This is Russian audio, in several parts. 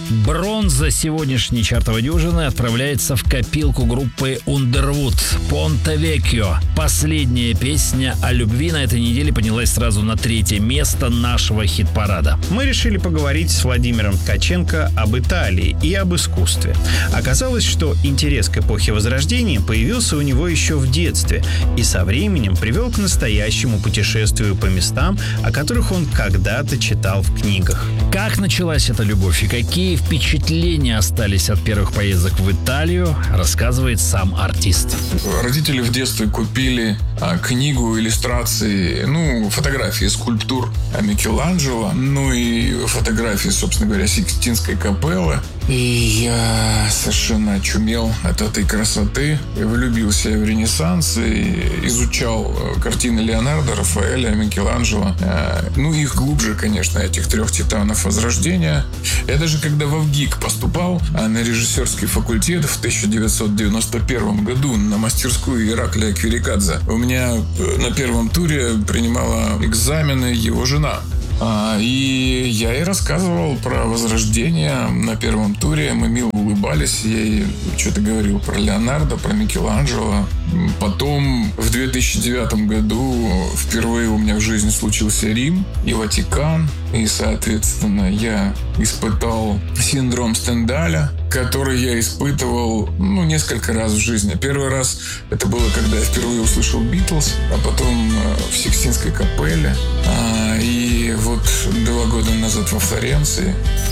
Бронза сегодняшней чартовой дюжины отправляется в копилку группы Underwood «Ponte Vecchio». Последняя песня о любви на этой неделе поднялась сразу на 3-е место нашего хит-парада. Мы решили поговорить с Владимиром Ткаченко об Италии и об искусстве. Оказалось, что интерес к эпохе Возрождения появился у него еще в детстве и со временем привел к настоящему путешествию по местам, о которых он когда-то читал в книгах. Как началась эта любовь и какие впечатления остались от первых поездок в Италию, рассказывает сам артист. Родители в детстве купили книгу иллюстраций, фотографии скульптур Микеланджело, и фотографии, собственно говоря, Сикстинской капеллы. И я совершенно очумел от этой красоты, влюбился в Ренессанс и изучал картины Леонардо, Рафаэля, Микеланджело. Их глубже, конечно, этих 3 титанов Возрождения. Я даже когда в ВГИК поступал на режиссерский факультет в 1991 году на мастерскую Ираклия Квирикадзе, у меня на первом туре принимала экзамены его жена. И я ей рассказывал про Возрождение на первом туре. Мы мило улыбались. Я ей что-то говорил про Леонардо, про Микеланджело. Потом в 2009 году впервые у меня в жизни случился Рим и Ватикан. И, соответственно, я испытал синдром Стендаля, который я испытывал несколько раз в жизни. Первый раз это было, когда я впервые услышал Битлз, а потом в Сикстинской капелле. И вот 2 года назад во Флоренции.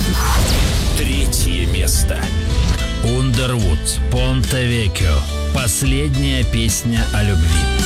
3-е место. Underwood, «Ponte Vecchio». Последняя песня о любви.